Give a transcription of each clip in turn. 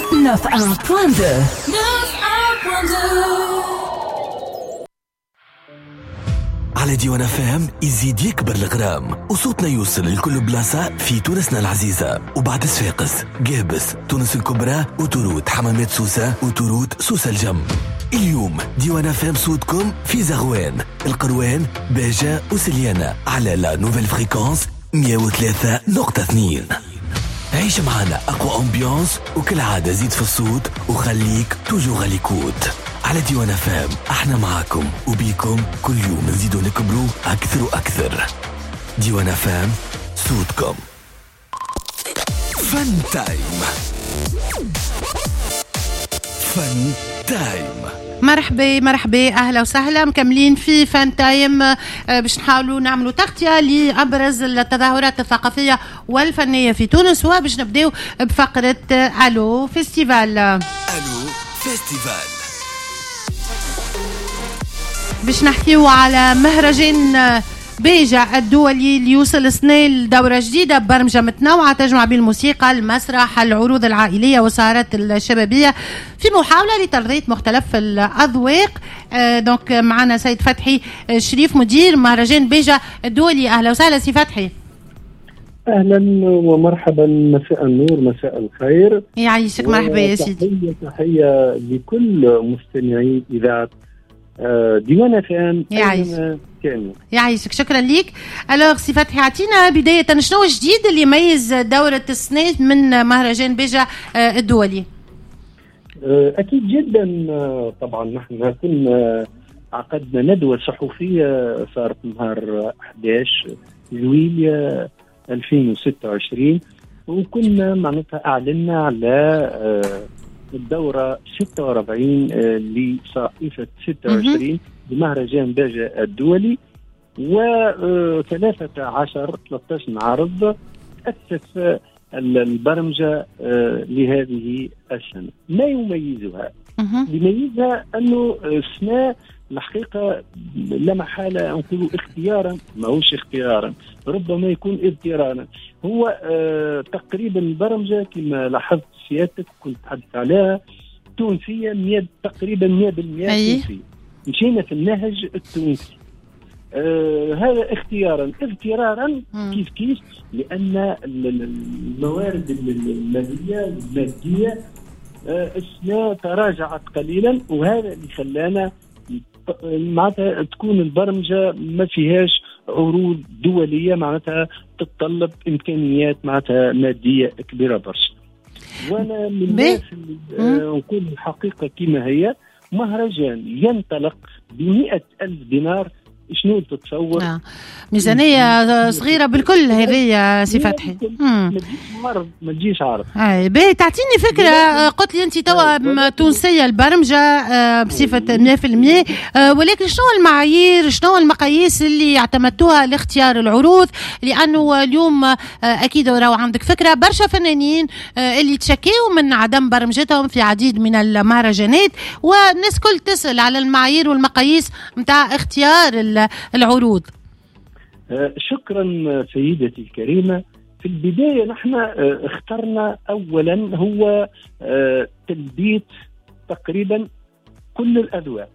على ديوان FM يزيد يكبر الغرام وصوتنا يوصل لكل بلاصة في تونسنا العزيزة وبعد صفاقس قابس تونس الكبرى وتروت حمامات سوسة وتروت سوسة الجم. اليوم ديوان FM صوتكم في زغوان القروان باجة وسليانة على لا نوفيل فريكونس 103.2. عيش معنا أقوى أمبيانس وكل عادة زيد في الصوت وخليك توجو غاليكوت. على ديوان FM احنا معاكم وبيكم كل يوم نزيدو نكبروا أكثر وأكثر. ديوان FM صوتكم. فن تايم. فن تايم. مرحبا أهلا وسهلا. مكملين في فان تايم باش نحاولوا نعملوا تغطية لأبرز التظاهرات الثقافية والفنية في تونس، وباش نبداو بفقرة ألو فيستيفال. ألو فيستيفال باش نحكيو على مهرجان بيجا الدولي اللي يوصل سنة لدورة جديدة ببرمجة متنوعة تجمع بين الموسيقى، المسرح، العروض العائلية والسهرات الشبابية في محاولة لترضية مختلف الأذواق. دونك معنا سيد فتحي شريف مدير مهرجان بيجا الدولي. أهلا وسهلا سي فتحي. أهلا ومرحبا، مساء النور، مساء الخير. يعيشك، مرحبا يا سيدي. تحية لكل مستمعي إذاعة ديوان FM. يعيشك، شكرا ليك. الوغ سي فتحي، عطينا بداية شنو الجديد اللي يميز دورة السنة من مهرجان بيجا الدولي؟ أكيد جدا. طبعا نحن كنا عقدنا ندوة صحفية صارت نهار 11 يوليو 2026، وكنا معناتها أعلنا على الدورة 46 لصائفة 26 بمهرجان بيجا الدولي، و13 عرض أسس البرمجة لهذه السنة. ما يميزها؟ يميزها أنه السنة الحقيقة لا محالة نقول اختيارا، ما هوش اختيارا، ربما يكون اضطرارا. هو تقريبا البرمجة كما لاحظت سيادتك كنت تحدث عليها تونسية تقريبا 100% تونسية. مشينا في النهج التونسي. هذا اختيارا. اضطرارا كيف لأن الموارد المالية السنة تراجعت قليلا، وهذا اللي خلانا معناتها تكون البرمجة ما فيهاش عروض دولية معناتها تتطلب إمكانيات معناتها مادية كبيرة برشا. وانا من الناس اللي نقول الحقيقه كما هي، مهرجان ينطلق ب100,000 دينار. شنو تتصور؟ ميزانية صغيرة بالكل هذه يا سي فتحي. ما تجيش عرض. باهي، تعطيني فكرة. قلت لي أنت توا تونسية البرمجة بصفة 100%، ولكن شنو المعايير، شنو المقاييس اللي اعتمدتوها لاختيار العروض؟ لأنه اليوم أكيد راهو عندك فكرة برشا فنانين اللي تشكيوا من عدم برمجتهم في عديد من المهرجانات، والناس كل تسأل على المعايير والمقاييس متاع اختيار العروض. شكرا سيدتي الكريمة. في البداية نحن اخترنا أولا هو تلبية تقريبا كل الأذواق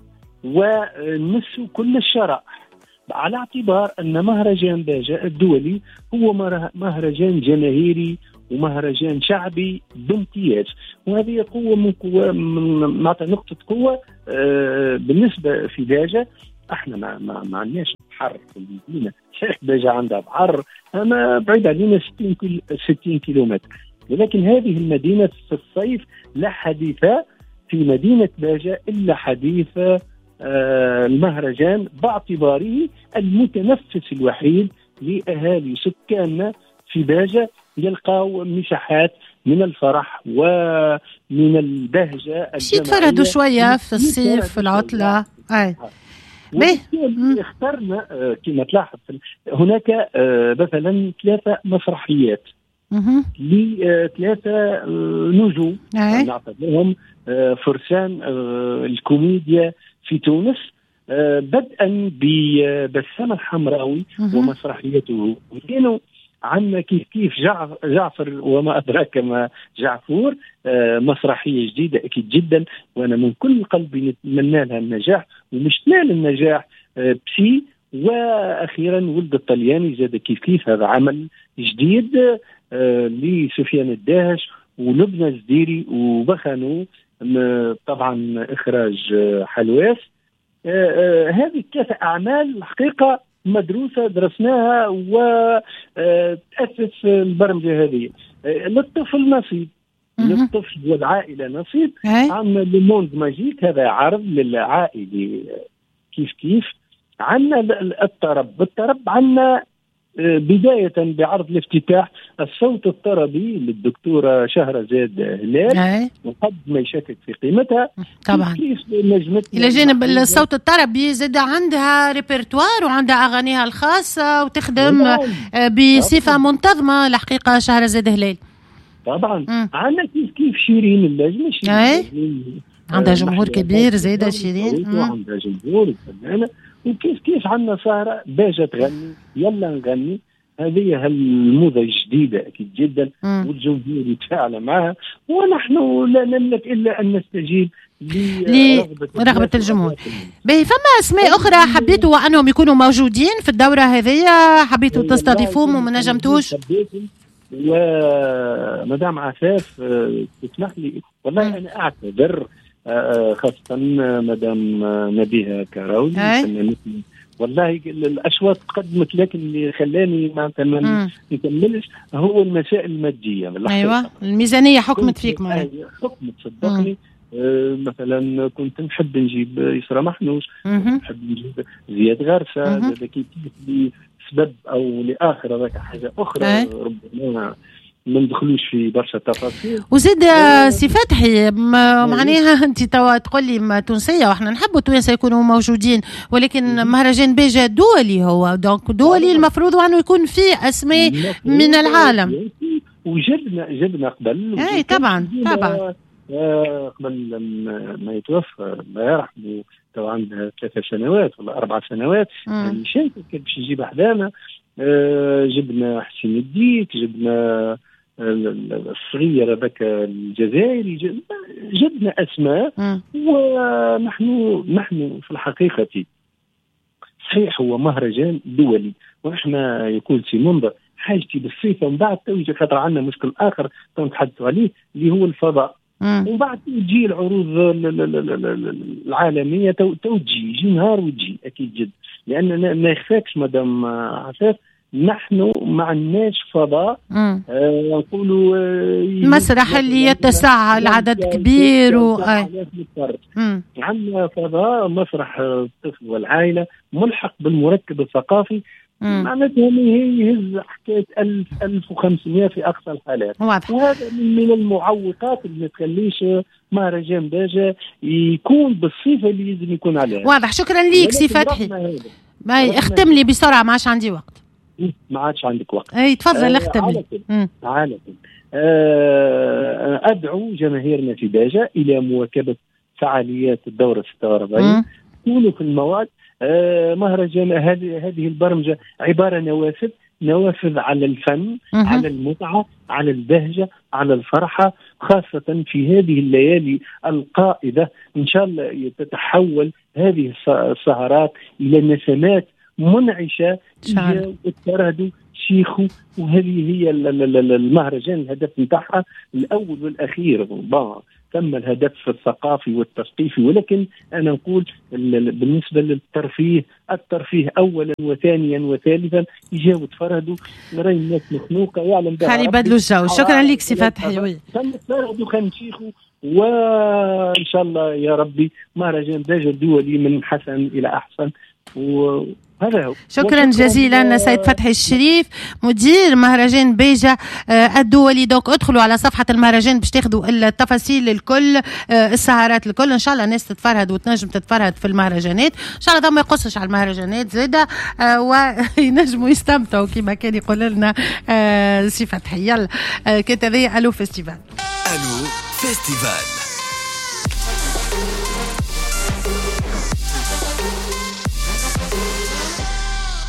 ونسو كل الشرائح، على اعتبار أن مهرجان بيجا الدولي هو مهرجان جماهيري ومهرجان شعبي بامتياز، وهذه قوة من قوة، من نقطة قوة بالنسبة في بيجا. احنا ما عندناش بحر في المدينه، صحيح بيجا عندها بحر اما بعيد علينا 60 كيلومتر، ولكن هذه المدينه في الصيف لا حديث في مدينه بيجا الا حديث المهرجان، باعتباره المتنفس الوحيد لاهالي سكاننا في بيجا، يلقاو مساحات من الفرح ومن البهجه الجماعيه. يتفردوا شويه في الصيف في العطله. اخترنا كما تلاحظ هناك مثلا 3 مسرحيات ل3 نجوم نعتبرهم فرسان الكوميديا في تونس، بدءا ببسام الحمراوي ومسرحيته. كانوا عندنا كيف جعفر وما أدراك ما جعفور، مسرحية جديدة أكيد جدا، وأنا من كل قلبي نتمنى لها النجاح، ومش نال النجاح بسي. وأخيرا ولد الطلياني زاد كيف هذا عمل جديد لسفيان الداهش ولبنى الزديري وبخنو، طبعا إخراج حلواس. هذه 3 أعمال الحقيقة مدروسة درسناها وتأسس البرمجة هذه. للطفل نصيب، للطفل والعائلة نصيب. عندنا لوموند ماجيك، هذا عرض للعائلة كيف. عندنا الطرب عندنا بداية بعرض الافتتاح الصوت الطربي للدكتورة شهرزاد هلال، وقد ما يشكك في قيمتها طبعا. كيف نجمتنا إلى جانب الصوت الطربي زاد عندها ريبرتوار وعندها أغانيها الخاصة وتخدم بصفة منتظمة الحقيقة شهرزاد هلال. طبعا عندنا كيف شيرين اللجنة، عندها جمهور كبير زايدة شيرين، وعندها جمهور فنانة. وكيف عندنا سهرة باجة تغني يلا نغني، هذه الموضة الجديدة أكيد جدا، والجمهور يتفاعل معها، ونحن لا نملك إلا أن نستجيب لرغبة الجمهور. فما أسماء أخرى حبيتوا وأنهم يكونوا موجودين في الدورة هذه، حبيتوا تستضيفوهم وما نجمتوش؟ ومدام عفاف تسمح لي والله أنا أعتذر، خاصة مدام نبيها كراوي والله الأشواط قدمت، لكن اللي خلاني ما نكملش هو المسائل المادية. أيوة الميزانية حكمت فيك معي، حكمت صدقني. مثلا كنت نحب نجيب يسرى محنوش، نحب نجيب زياد غرسة، هذا كيف لسبب أو لآخر هذاك حاجة أخرى ربما ما ندخلوش في برشا تفاصيل. وزيد سي فتحي معناها انت توا تقول لي تونسيه، واحنا نحبوا التوانسه يكونوا موجودين، ولكن مهرجان بيجا دولي هو، دونك دولي المفروض انه يكون فيه اسماء من العالم. وجبنا قبل اي طبعا قبل ما يتوفى الله يرحمه، تو عنده 3 سنوات ولا 4 سنوات، يعني شيء باش يجيب احدانا. جبنا حسين الديك، جبنا الصغير هذاك الجزائري، جبنا اسماء. ونحن في الحقيقه صحيح هو مهرجان دولي، ونحن يكون في منظر حاجتي بالصيفه، ومن بعد توجي خاطر عندنا مشكل اخر نتحدثوا عليه اللي هو الفضاء، ومن بعد تجي العروض العالميه، يجي نهار وتجي اكيد جدا، لان ما يخفاكش مدام عفاف نحن ما عندناش فضاء نقولوا مسرح اللي يتسع العدد كبير عندنا فضاء مسرح الطفل والعائلة ملحق بالمركب الثقافي، معناتها يهز حكاية 1500 في أقصى الحالات. وهذا من المعوقات اللي ما تخليش مهرجان باجة يكون بالصفة اللي لازم يكون عليها. واضح. شكرا ليك سي فتحي. اختم لي بسرعة، ما عادش عندي وقت. ما عادش عندك وقت. اي تفضل اختم لي. أدعو جماهيرنا في باجة إلى مواكبة فعاليات الدورة 46، كونوا في المواد. مهرجان هذه البرمجة عبارة نوافذ على الفن، على المتعة، على البهجة، على الفرحة، خاصة في هذه الليالي القائدة. إن شاء الله تتحول هذه السهرات إلى نسمات منعشة والترهد شيخو. وهذه هي المهرجان الهدف نتاعها الأول والأخير. ثم الهدف الثقافي والتثقيفي، ولكن أنا نقول بالنسبة للترفيه، الترفيه أولا وثانيا وثالثا يجاو تفرهدوا، نراي الناس مخنوقة يعلم خلي يبدلوا الجو. شكرا لك سي فتحي. ثم تفرهدوا خنشيخوا، وإن شاء الله يا ربي مهرجان باجة دولي من حسن إلى أحسن. هذا هو. شكرا جزيلا سيد فتحي الشريف مدير مهرجان بيجة الدولي. دوك ادخلوا على صفحة المهرجان باش تاخذوا التفاصيل الكل، السهرات الكل. ان شاء الله الناس تتفرهد وتنجم تتفرهد في المهرجانات، ان شاء الله ده ما يقصش على المهرجانات زاده، وينجموا يستمتعوا كما كان يقول لنا سي فتحي. يلا كانت هذه الو فيستيفال. الو فيستيفال.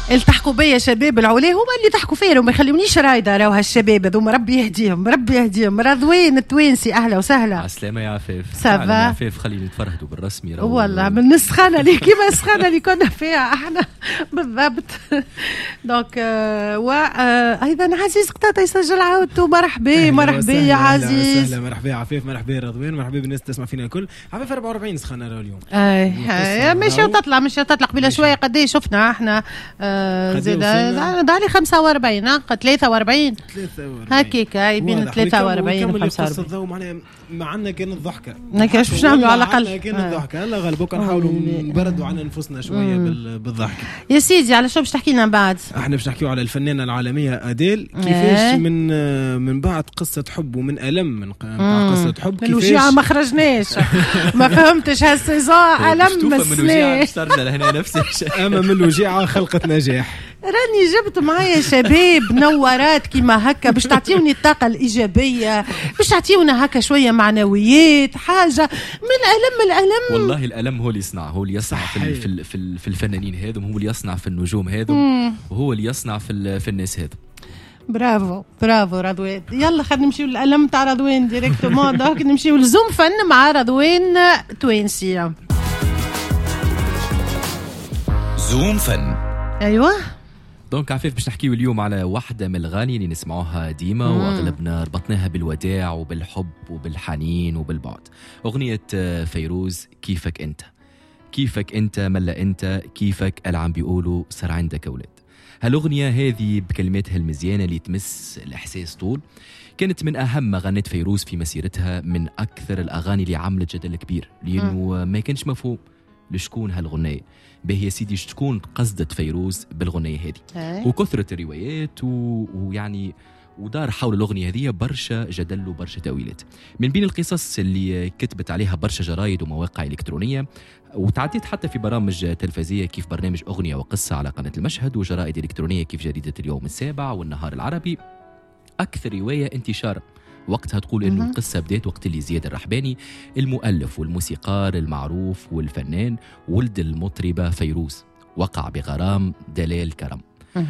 التحقوا بيا شباب العلا هما اللي تحكوا فيا وما يخلونيش رايده. راهو هالشباب هذوما ربي يهديهم ربي يهديهم. رضوين التوانسي اهلا وسهلا. عسلامة يا عفاف. سافا يا عفاف خلينا نتفرهدوا بالرسمي. والله من السخانه اللي كيما السخانه اللي كنا فيها احنا بالضبط. دونك ايضا عزيز قطاطا يسجل عاودته. مرحبا مرحبا يا عزيز. مرحبا يا عفاف مرحبا يا رضوان مرحبا بالناس تسمع فينا الكل. عفاف 44 سخانه اليوم. ماشي وتطلع مش تطلع قبل شويه قد ايه شفنا احنا زيد دالي 45 قد 43 هكيك يبين 43 45 معناها معنا كانت ضحكه ما كانش باش نعملوا على الاقل كانت ضحكه. هلا غالبا نحاولوا نبردوا على انفسنا شويه بالضحك. يا سيدي على شو باش تحكي لنا بعد؟ احنا باش نحكيو على الفنانه العالميه اديل كيفاش من بعد قصه حب ومن الم من قصه حب كيفاش الوجيعه ما خرجناش ما فهمتش هالسيزون الم مسناش ترجع لهنا نفس الشيء. اما من الوجيعه خلقت نجاح. راني جبت معايا شباب نورات كيما هكا باش تعطيوني الطاقة الإيجابية باش تعطيونا هكا شوية معنويات حاجة من الألم. والله الألم هو اللي يصنع هو اللي يصنع في الفنانين هذم هو اللي يصنع في النجوم هذم وهو اللي يصنع في الناس هذم. برافو رضوان. يلا خلينا نمشيو للألم تاع رضوان ديريكتومون. دونك نمشيو لزوم فن مع رضوان توانسي. زوم فن. أيوة دونك عفيف باش نحكيو اليوم على واحدة من الأغاني اللي نسمعوها ديما وأغلبنا ربطناها بالوداع وبالحب وبالحنين وبالبعد. أغنية فيروز كيفك أنت ملا أنت كيفك اللي عم بيقولوا صار عندك أولاد. هالأغنية هذه بكلماتها المزيانة اللي تمس الإحساس طول كانت من أهم ما غنت فيروز في مسيرتها. من أكثر الأغاني اللي عملت جدل كبير لأنه ما كانش مفهوم لشكون هالغنية به يا سيدي شتكون قصدت فيروز بالغنية هذه. وكثرة الروايات ويعني ودار حول الأغنية هذه برشا جدل وبرشا تأويلات. من بين القصص اللي كتبت عليها برشا جرايد ومواقع إلكترونية وتعديت حتى في برامج تلفزية كيف برنامج أغنية وقصة على قناة المشهد وجرائد إلكترونية كيف جريدة اليوم السابع والنهار العربي. أكثر رواية انتشارا وقتها تقول إنه القصة بدأت وقت اللي زياد الرحباني المؤلف والموسيقار المعروف والفنان ولد المطربة فيروز وقع بغرام دلال كرم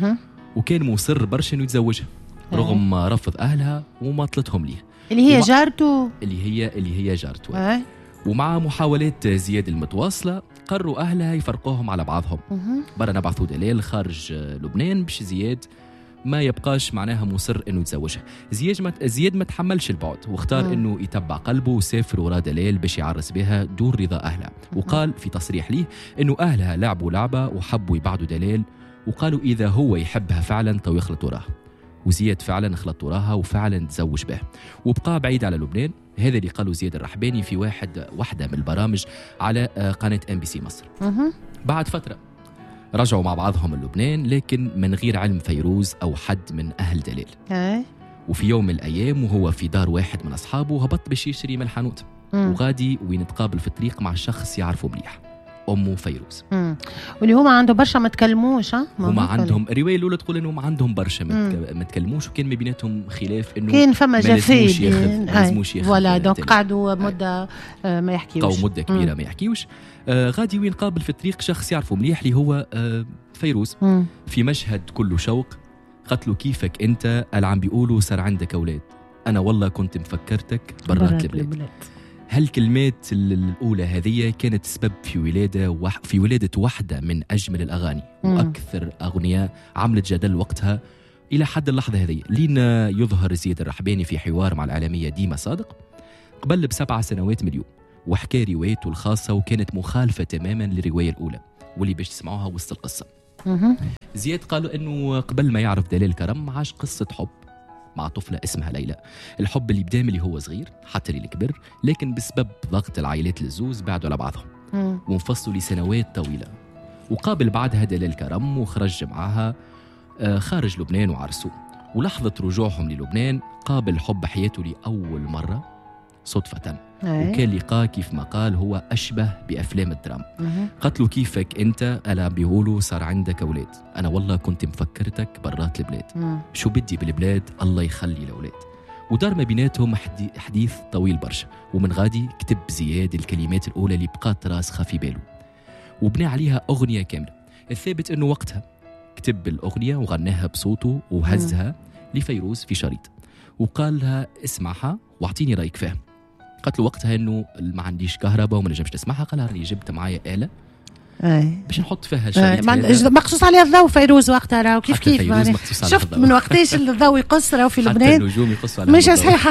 وكان مصر برشا إنه يتزوجها رغم رفض أهلها ومطلتهم ليه اللي هي جارته اللي هي جارته. ومع محاولات زياد المتواصلة قرروا أهلها يفرقوهم على بعضهم. برا نبعثوا دلال خارج لبنان باش زياد ما يبقاش معناها مصر انه يتزوجها. زياد ما تحملش البعد واختار انه يتبع قلبه وسافر ورا دلال باش يعرس بها دون رضا اهلها. وقال في تصريح ليه انه اهلها لعبوا لعبه وحبوا يبعدوا دلال وقالوا اذا هو يحبها فعلا تو يخلط وراها. وزياد فعلا خلط وراها وفعلا تزوج بها وبقى بعيد على لبنان. هذا اللي قاله زياد الرحباني في واحده من البرامج على قناه MBC مصر. بعد فتره رجعوا مع بعضهم للبنان لكن من غير علم فيروز أو حد من أهل دلال. وفي يوم من الأيام وهو في دار واحد من أصحابه هبط باش يشتري من الحانوت وغادي وينتقابل في الطريق مع شخص يعرفه مليح أمه فيروز. واللي هما عنده برشا ما تكلموش. هما عندهم الرواية الأولى تقول إنهم عندهم برشا ما تكلموش وكان ما بيناتهم خلاف إنه كان فما جفاف لازموش ياخذ ولا دونك قعدوا مدة ما يحكيوش قعدوا مدة كبيرة ما يحكيوش. غادي وين قابل في الطريق شخص يعرفه مليح اللي هو فيروز. في مشهد كله شوق قتلوا كيفك أنت اللي عم بيقولوا صار عندك أولاد أنا والله كنت مفكرتك برات البلاد. هالكلمات الأولى هذه كانت سبب في ولادة واحدة من أجمل الأغاني وأكثر أغنية عملت جدل وقتها إلى حد اللحظة هذه. لين يظهر زياد الرحباني في حوار مع الإعلامية ديما صادق قبل ب7 سنوات من اليوم وحكى روايته الخاصة وكانت مخالفة تماما للرواية الأولى واللي باش تسمعوها وسط القصة. زياد قالوا أنه قبل ما يعرف دلال كرم عاش قصة حب مع طفلة اسمها ليلى. الحب اللي بدا من اللي هو صغير حتى اللي كبر لكن بسبب ضغط العائلات الزوز بعدوا على بعضهم وانفصلوا لسنوات طويلة. وقابل بعدها دلال كرم وخرج معها خارج لبنان وعرسوه. ولحظة رجوعهم للبنان قابل حب حياته لأول مرة صدفة وكان لقاء كيف ما قال هو أشبه بأفلام الدراما. قتلوا كيفك أنت ألا بيقولوا صار عندك أولاد أنا والله كنت مفكرتك برات البلاد شو بدي بالبلاد الله يخلي الأولاد. ودار ما بيناتهم حديث طويل برشا ومن غادي كتب زياد الكلمات الأولى اللي بقات راسخة في باله وبنى عليها أغنية كاملة. الثابت أنه وقتها كتب الأغنية وغناها بصوته وهزها لفيروز في شريط، وقال لها اسمعها واعطيني رأيك فيها. قالت له وقتها انه ما عنديش كهرباء وما نجمش تسمعها. قال لها راني جبت معايا آلة باش نحط فيها الشريط. مقصوص عليها الضوء فيروز وقتها، راهو كيف شفت من وقتاش الضوء يقص راهو في لبنان، حتى النجوم يقصوا على مش صحيحة.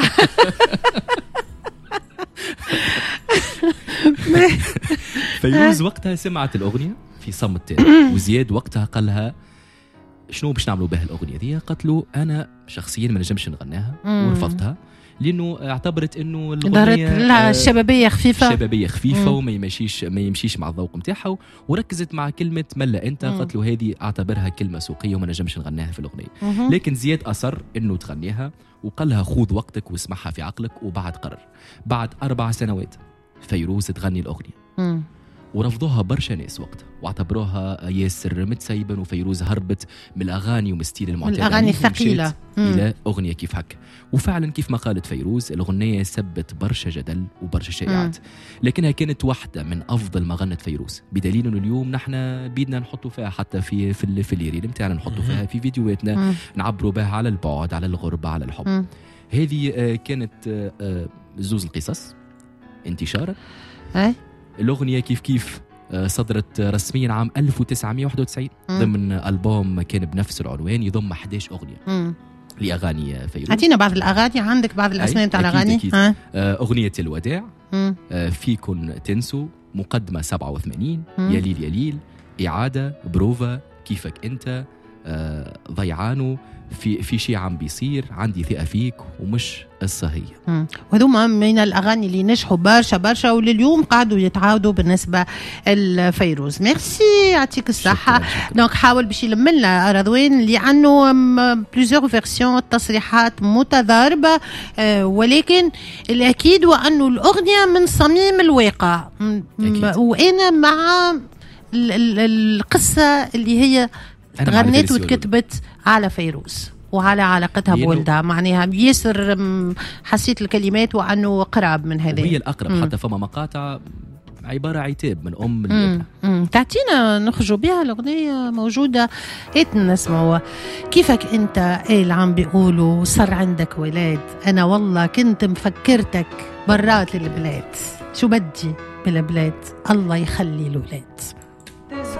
فيروز وقتها سمعت الأغنية في صمت تام، وزياد وقتها قال لها شنو باش نعملوا بها الأغنية دي؟ قالت له أنا شخصيا ما نجمش نغناها ورفضتها، لأنه اعتبرت أنه الأغنية لها شبابية خفيفة وما يمشيش مع الذوق متاعها، وركزت مع كلمة ملا أنت. قالت له هذه أعتبرها كلمة سوقية وما نجمش نغناها في الأغنية. لكن زياد أصر أنه تغنيها وقال لها خذ وقتك واسمعها في عقلك. وبعد قرر بعد 4 سنوات فيروز تغني الأغنية، ورفضوها برشا ناس وقتها واعتبروها ياسر متسيبا، وفيروز هربت من الأغاني ومستيل المعتاد، الأغاني الثقيلة إلى أغنية كيف هكا. وفعلا كيف ما قالت فيروز الأغنية سبت برشا جدل وبرشا شائعات، لكنها كانت واحدة من أفضل ما غنت فيروز، بدليل أنه اليوم نحن بيدنا نحطوا فيها حتى في الريل متاعنا، نحطوا فيها في فيديوهاتنا، نعبروا بها على البعد، على الغربة، على الحب. هذه كانت زوز القصص انتشارا. الأغنية كيف صدرت رسميا عام 1991 ضمن ألبوم كان بنفس العنوان يضم 11 أغنية لأغاني فيروز. أعطينا بعض الأغاني، عندك بعض الأسماء تاع الأغاني؟ أغنية الوداع، فيكن تنسوا، مقدمة 87، يا ليل يا ليل، إعادة، بروفا، كيفك أنت، ضيعانو، في شيء عم بيصير، عندي ثقة فيك، ومش قصة هي. وهذوما من الأغاني اللي نجحوا برشا ولليوم قاعدوا يتعاودوا بالنسبة لفيروز. ميرسي، يعطيك الصحة. دونك حاول باش يلم لنا رضوان اللي عنده بليزيور فيرسيون، تصريحات متضاربة، ولكن الأكيد وأنه الأغنية من صميم الواقع. وأنا مع القصة اللي هي تغنيت وتكتبت على فيروز وعلى علاقتها بولدها، معناها ياسر حسيت الكلمات وأنه قراب من هذا، وهي الأقرب. حتى فما مقاطع عبارة عتاب من أم لابنها. تعطينا نخرجوا بها الأغنية موجودة، هيت نسمعوا كيفك أنت اللي عم بيقولوا صار عندك ولاد، أنا والله كنت مفكرتك برات البلاد، شو بدي بالبلاد، الله يخلي الولاد.